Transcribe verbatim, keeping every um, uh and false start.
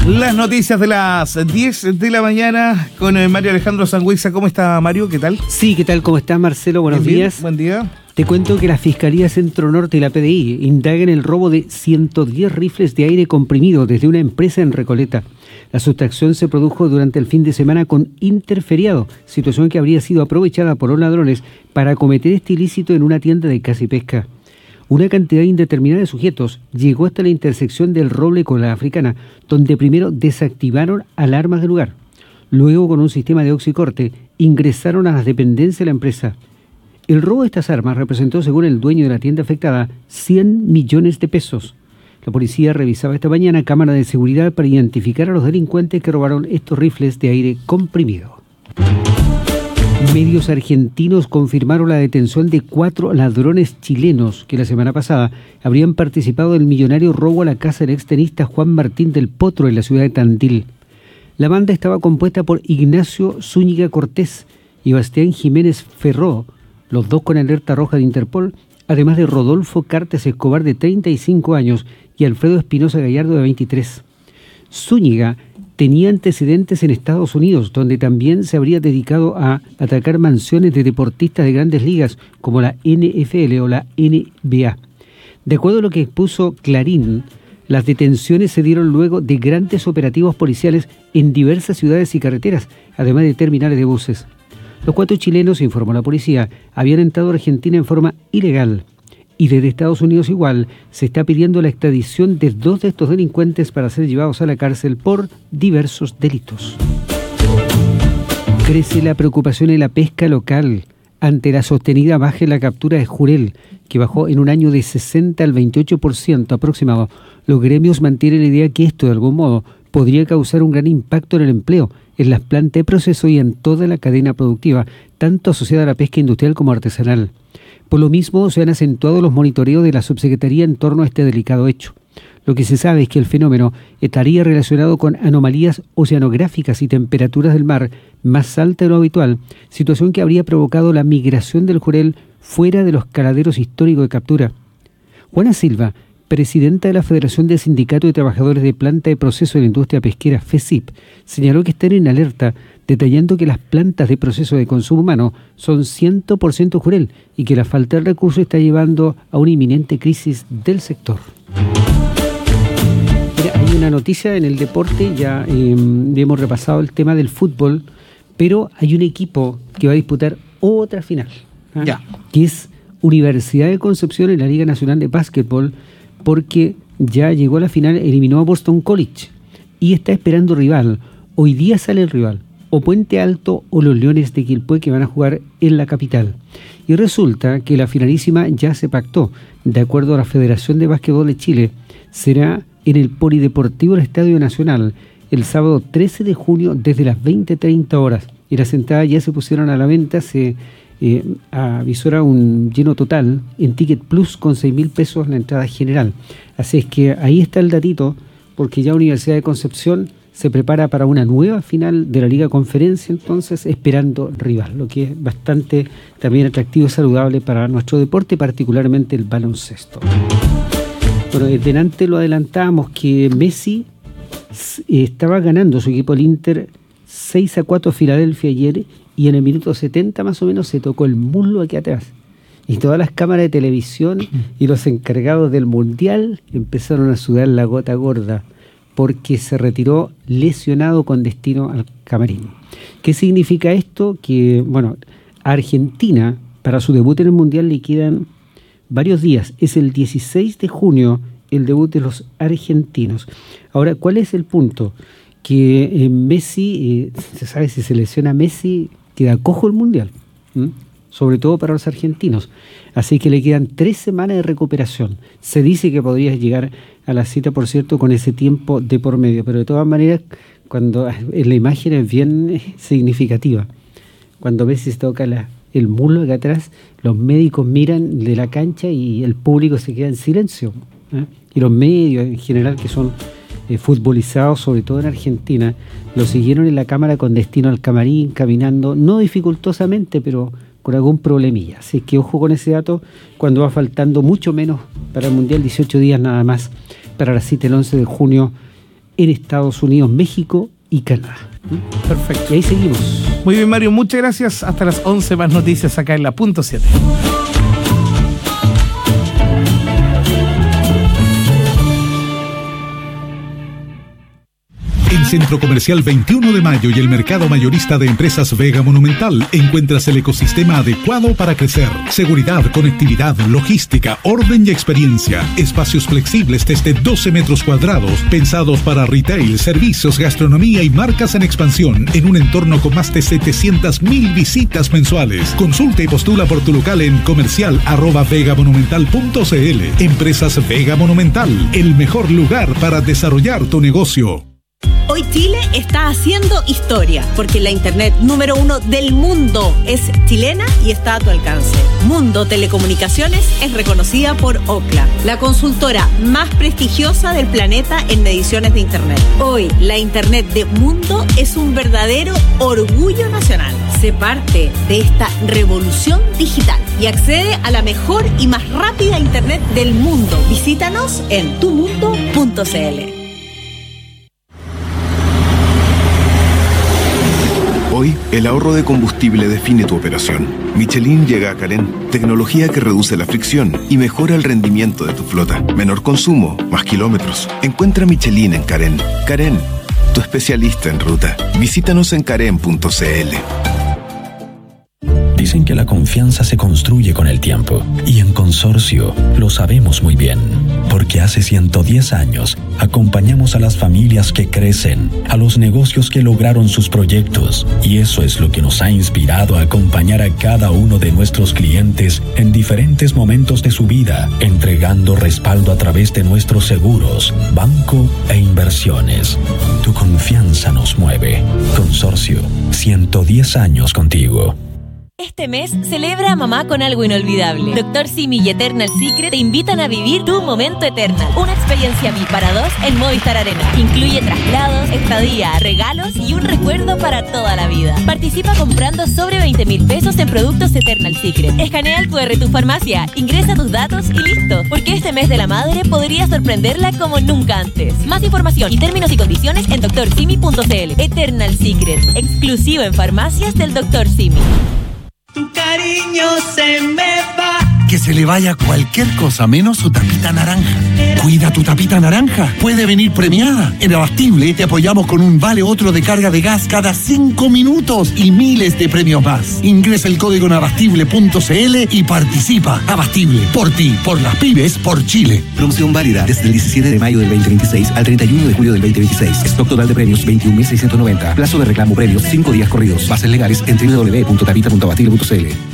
Las noticias de las diez de la mañana con Mario Alejandro Sangüesa. ¿Cómo está, Mario? ¿Qué tal? Sí, ¿qué tal? ¿Cómo estás, Marcelo? Buenos Bien, días. Bien. Buen día. Te cuento que la Fiscalía Centro Norte y la P D I indagan el robo de ciento diez rifles de aire comprimido desde una empresa en Recoleta. La sustracción se produjo durante el fin de semana con interferiado, situación que habría sido aprovechada por los ladrones para cometer este ilícito en una tienda de caza y pesca. Una cantidad indeterminada de sujetos llegó hasta la intersección del Roble con la Africana, donde primero desactivaron alarmas del lugar. Luego, con un sistema de oxicorte, ingresaron a las dependencias de la empresa. El robo de estas armas representó, según el dueño de la tienda afectada, cien millones de pesos. La policía revisaba esta mañana cámaras de seguridad para identificar a los delincuentes que robaron estos rifles de aire comprimido. Medios argentinos confirmaron la detención de cuatro ladrones chilenos que la semana pasada habrían participado del millonario robo a la casa del extenista Juan Martín del Potro en la ciudad de Tandil. La banda estaba compuesta por Ignacio Zúñiga Cortés y Bastián Jiménez Ferró, los dos con alerta roja de Interpol, además de Rodolfo Cartes Escobar de treinta y cinco años y Alfredo Espinosa Gallardo de veintitrés. Zúñiga tenía antecedentes en Estados Unidos, donde también se habría dedicado a atacar mansiones de deportistas de grandes ligas como la N F L o la N B A. De acuerdo a lo que expuso Clarín, las detenciones se dieron luego de grandes operativos policiales en diversas ciudades y carreteras, además de terminales de buses. Los cuatro chilenos, informó la policía, habían entrado a Argentina en forma ilegal. Y desde Estados Unidos igual se está pidiendo la extradición de dos de estos delincuentes para ser llevados a la cárcel por diversos delitos. Crece la preocupación en la pesca local ante la sostenida baja en la captura de jurel, que bajó en un año de sesenta al veintiocho por ciento aproximado. Los gremios mantienen la idea que esto, de algún modo, podría causar un gran impacto en el empleo, en las plantas de proceso y en toda la cadena productiva, tanto asociada a la pesca industrial como artesanal. Por lo mismo, se han acentuado los monitoreos de la subsecretaría en torno a este delicado hecho. Lo que se sabe es que el fenómeno estaría relacionado con anomalías oceanográficas y temperaturas del mar más altas de lo habitual, situación que habría provocado la migración del jurel fuera de los caladeros históricos de captura. Juana Silva, presidenta de la Federación de Sindicatos de Trabajadores de Planta de Proceso de la Industria Pesquera, FESIP, señaló que están en alerta, detallando que las plantas de proceso de consumo humano son cien por ciento jurel y que la falta de recursos está llevando a una inminente crisis del sector. Mira, hay una noticia en el deporte, ya eh, hemos repasado el tema del fútbol, pero hay un equipo que va a disputar otra final, ¿eh? ya. que es Universidad de Concepción en la Liga Nacional de Básquetbol, porque ya llegó a la final, eliminó a Boston College y está esperando rival. Hoy día sale el rival, o Puente Alto o los Leones de Quilpué, que van a jugar en la capital. Y resulta que la finalísima ya se pactó. De acuerdo a la Federación de Básquetbol de Chile, será en el Polideportivo del Estadio Nacional el sábado trece de junio desde las veinte treinta horas. Y las entradas ya se pusieron a la venta, se eh, avisora un lleno total en Ticket Plus con seis mil pesos la entrada general. Así es que ahí está el datito, porque ya Universidad de Concepción se prepara para una nueva final de la Liga Conferencia, entonces esperando rival, lo que es bastante también atractivo y saludable para nuestro deporte, particularmente el baloncesto. Bueno, delante lo adelantábamos que Messi estaba ganando su equipo, el Inter, seis a cuatro a Filadelfia ayer, y en el minuto setenta más o menos se tocó el muslo aquí atrás. Y todas las cámaras de televisión y los encargados del Mundial empezaron a sudar la gota gorda, porque se retiró lesionado con destino al camarín. ¿Qué significa esto? Que, bueno, a Argentina, para su debut en el Mundial le quedan varios días. Es el dieciséis de junio el debut de los argentinos. Ahora, ¿cuál es el punto? Que eh, Messi, eh, se sabe si se lesiona Messi, queda cojo el Mundial, ¿Mm? sobre todo para los argentinos. Así que le quedan tres semanas de recuperación. Se dice que podría llegar a la cita, por cierto, con ese tiempo de por medio, pero de todas maneras, cuando en la imagen es bien significativa. Cuando Messi se toca la, el muslo de atrás, los médicos miran de la cancha y el público se queda en silencio, ¿eh? Y los medios en general, que son eh, futbolizados, sobre todo en Argentina, lo siguieron en la cámara con destino al camarín, caminando, no dificultosamente, pero con algún problemilla. Así que ojo con ese dato cuando va faltando mucho menos para el Mundial, dieciocho días nada más para la cita el once de junio en Estados Unidos, México y Canadá. Perfecto. Y ahí seguimos. Muy bien, Mario, muchas gracias. Hasta las once más noticias acá en la punto siete. En Centro Comercial veintiuno de Mayo y el Mercado Mayorista de Empresas Vega Monumental encuentras el ecosistema adecuado para crecer. Seguridad, conectividad, logística, orden y experiencia. Espacios flexibles desde doce metros cuadrados, pensados para retail, servicios, gastronomía y marcas en expansión, en un entorno con más de setecientas mil visitas mensuales. Consulta y postula por tu local en comercial arroba vegamonumental punto cl. Empresas Vega Monumental, el mejor lugar para desarrollar tu negocio. Hoy Chile está haciendo historia, porque la internet número uno del mundo es chilena y está a tu alcance. Mundo Telecomunicaciones es reconocida por Ookla, la consultora más prestigiosa del planeta en mediciones de internet. Hoy, la internet de Mundo es un verdadero orgullo nacional. Sé parte de esta revolución digital y accede a la mejor y más rápida internet del mundo. Visítanos en tu mundo punto cl. Hoy, el ahorro de combustible define tu operación. Michelin llega a Carén, tecnología que reduce la fricción y mejora el rendimiento de tu flota. Menor consumo, más kilómetros. Encuentra Michelin en Carén. Carén, tu especialista en ruta. Visítanos en carén punto cl. Dicen que la confianza se construye con el tiempo, y en Consorcio lo sabemos muy bien, porque hace ciento diez años acompañamos a las familias que crecen, a los negocios que lograron sus proyectos, y eso es lo que nos ha inspirado a acompañar a cada uno de nuestros clientes en diferentes momentos de su vida, entregando respaldo a través de nuestros seguros, banco e inversiones. Tu confianza nos mueve. Consorcio, ciento diez años contigo. Este mes, celebra a mamá con algo inolvidable. Doctor Simi y Eternal Secret te invitan a vivir tu momento Eternal. Una experiencia V I P para dos en Movistar Arena. Incluye traslados, estadía, regalos y un recuerdo para toda la vida. Participa comprando sobre veinte mil pesos en productos Eternal Secret. Escanea el cu erre de tu farmacia, ingresa tus datos y listo. Porque este mes de la madre podría sorprenderla como nunca antes. Más información y términos y condiciones en doctor simi punto cl. Eternal Secret, exclusivo en farmacias del doctor Simi. Tu cariño se me va. Que se le vaya cualquier cosa menos su tapita naranja. Cuida tu tapita naranja. Puede venir premiada. En Abastible te apoyamos con un vale otro de carga de gas cada cinco minutos y miles de premios más. Ingresa el código en abastible punto cl y participa. Abastible, por ti, por las pymes, por Chile. Promoción válida desde el diecisiete de mayo del veinte veintiséis al treinta y uno de julio del veinte veintiséis. Stock total de premios veintiún mil seiscientos noventa. Plazo de reclamo premios cinco días corridos. Bases legales en doble u doble u doble u punto tapita punto abastible punto cl.